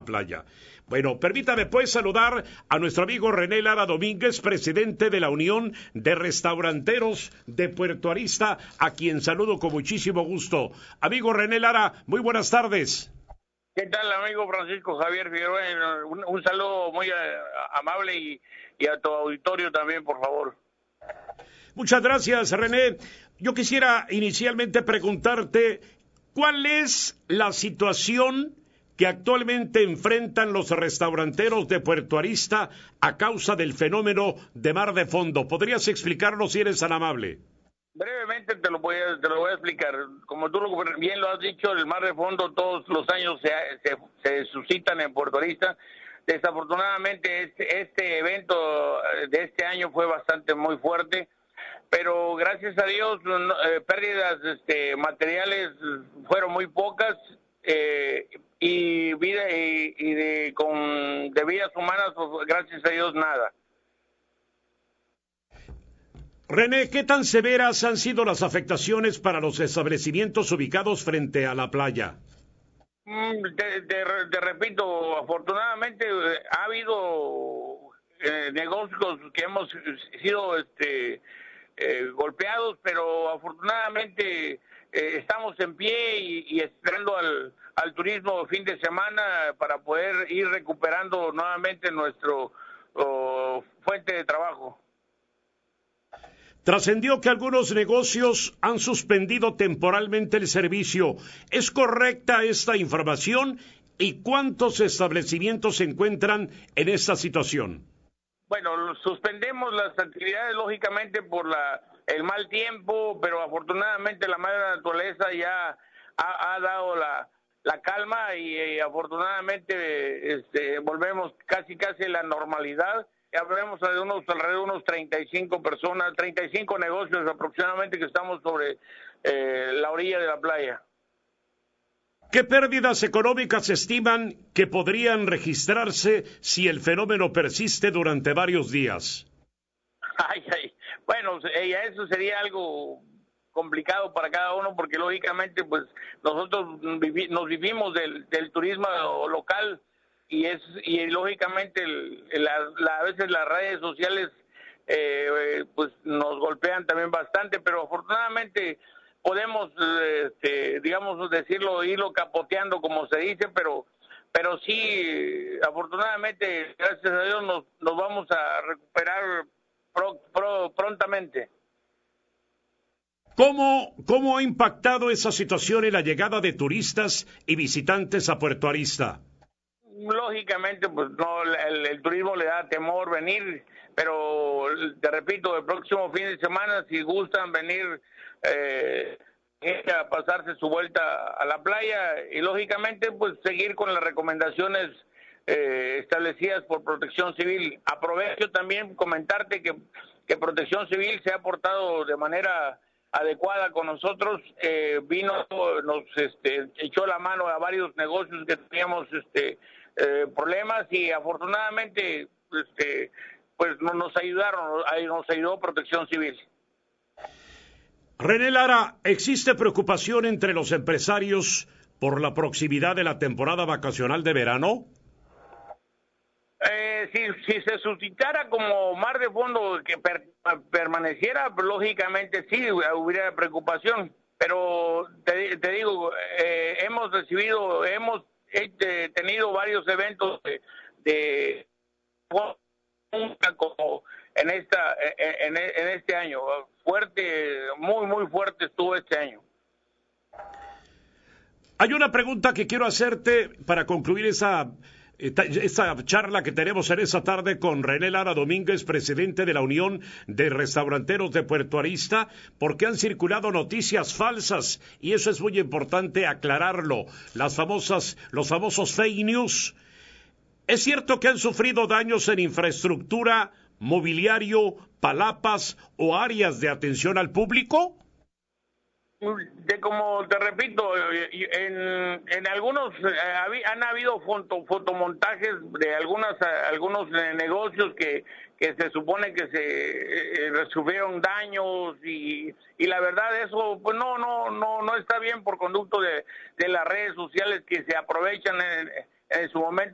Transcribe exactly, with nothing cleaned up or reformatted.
playa. Bueno, permítame pues saludar a nuestro amigo René Lara Domínguez, presidente de la Unión de Restauranteros de Puerto Arista, a quien saludo con muchísimo gusto. Amigo René Lara, muy buenas tardes. ¿Qué tal, amigo Francisco Javier Figueroa? Un, un saludo muy a, amable y, y a tu auditorio también, por favor. Muchas gracias, René. Yo quisiera inicialmente preguntarte, ¿cuál es la situación que actualmente enfrentan los restauranteros de Puerto Arista a causa del fenómeno de mar de fondo? ¿Podrías explicarlo si eres tan amable? Brevemente te lo voy a, te lo voy a explicar. Como tú bien lo has dicho, el mar de fondo todos los años se, se, se suscitan en Puerto Arista. Desafortunadamente este, este evento de este año fue bastante muy fuerte, pero gracias a Dios eh, pérdidas este, materiales fueron muy pocas. Eh, y vida y, y de, con de vidas humanas, pues, gracias a Dios nada. René, ¿qué tan severas han sido las afectaciones para los establecimientos ubicados frente a la playa? Te, te, te repito, afortunadamente eh, ha habido eh, negocios que hemos sido este eh, golpeados, pero afortunadamente eh, estamos en pie y, y esperando al al turismo fin de semana para poder ir recuperando nuevamente nuestro oh, fuente de trabajo. Trascendió que algunos negocios han suspendido temporalmente el servicio. ¿Es correcta esta información? ¿Y cuántos establecimientos se encuentran en esta situación? Bueno, suspendemos las actividades lógicamente por la el mal tiempo, pero afortunadamente la madre naturaleza ya ha, ha dado la la calma y, y afortunadamente este, volvemos casi casi a la normalidad. Ya vemos de unos alrededor de unos treinta y cinco personas, treinta y cinco negocios aproximadamente que estamos sobre eh, la orilla de la playa. ¿Qué pérdidas económicas estiman que podrían registrarse si el fenómeno persiste durante varios días? Ay, ay. Bueno, eso sería algo complicado para cada uno porque lógicamente pues nosotros vivi nos vivimos del, del turismo local y es y lógicamente el, la, la, a veces las redes sociales eh, pues nos golpean también bastante, pero afortunadamente podemos este, digamos decirlo, irlo capoteando como se dice, pero pero sí afortunadamente gracias a Dios nos, nos vamos a recuperar pro, pro, prontamente. ¿Cómo, ¿Cómo ha impactado esa situación en la llegada de turistas y visitantes a Puerto Arista? Lógicamente, pues no, el, el turismo le da temor venir, pero te repito, el próximo fin de semana, si gustan venir eh, a pasarse su vuelta a la playa y lógicamente, pues seguir con las recomendaciones eh, establecidas por Protección Civil. Aprovecho también comentarte que, que Protección Civil se ha portado de manera adecuada con nosotros, eh, vino, nos este, echó la mano a varios negocios que teníamos este, eh, problemas y afortunadamente este, pues nos ayudaron, nos ayudó Protección Civil. René Lara, ¿existe preocupación entre los empresarios por la proximidad de la temporada vacacional de verano? Eh, si, si se suscitara como mar de fondo que per, permaneciera, lógicamente sí hubiera preocupación, pero te, te digo, eh, hemos recibido, hemos eh, tenido varios eventos de, de como en esta en, en este año, fuerte, muy muy fuerte estuvo este año. Hay una pregunta que quiero hacerte para concluir esa Esta, esta charla que tenemos en esta tarde con René Lara Domínguez, presidente de la Unión de Restauranteros de Puerto Arista, porque han circulado noticias falsas y eso es muy importante aclararlo, las famosas, los famosos fake news. ¿Es cierto que han sufrido daños en infraestructura, mobiliario, palapas o áreas de atención al público? De como te repito, en, en algunos eh, han habido foto, fotomontajes de algunas algunos negocios que, que se supone que se eh, sufrieron daños y, y la verdad eso pues no no no no está bien por conducto de, de las redes sociales que se aprovechan en, en su momento